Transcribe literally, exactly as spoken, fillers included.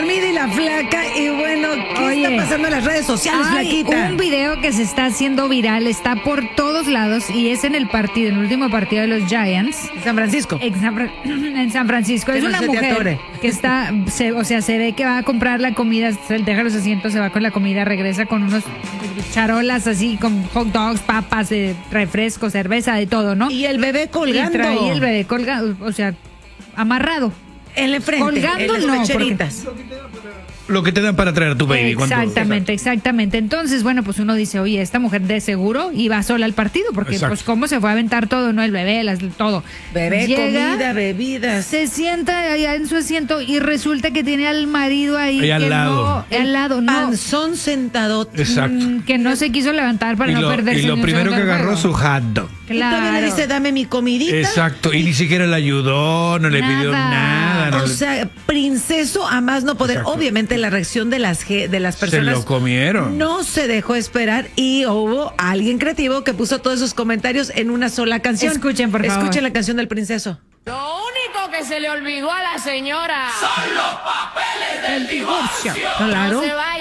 Yamida y la flaca. Y bueno, ¿qué Oye, está pasando en las redes sociales, hay flaquita? un video que se está haciendo viral, está por todos lados y es en el partido, en el último partido de los Giants. San Francisco. En San, Fra- en San Francisco. Que Es no una se te mujer atore. que está, se- o sea, se ve que va a comprar la comida, se deja los asientos, se va con la comida, regresa con unos charolas así, con hot dogs, papas, eh, refrescos, cerveza, de todo, ¿no? Y el bebé colgando. Y trae el bebé colgado, o sea, amarrado. En la frente. Colgando en las no, pecheritas. Lo que te dan para traer a tu baby. ¿cuánto? Exactamente, exactamente. Entonces, bueno, pues uno dice, oye, esta mujer de seguro iba sola al partido, porque Exacto. pues cómo se fue a aventar todo, ¿no? El bebé, las, todo. Bebé, Llega, comida, bebidas. se sienta allá en su asiento y resulta que tiene al marido ahí. Ahí al que lado. No, al lado, no. Panzón sentado. Exacto. Mm, que no se quiso levantar para Y no lo, perderse. y lo ni un primero que segundo del agarró juego. su hot dog. Y todavía le Claro. dice, dame mi comidita. Exacto. Y ni siquiera le ayudó, no le pidió Nada. nada. no O le- sea, princeso a más no poder. Exacto. Obviamente la reacción de las ge- de las se personas lo comieron. no se dejó esperar y hubo alguien creativo que puso todos esos comentarios en una sola canción. Escuchen, por favor. Escuchen la canción del princeso. Lo único que se le olvidó a la señora son los papeles del divorcio. Claro. No se vaya.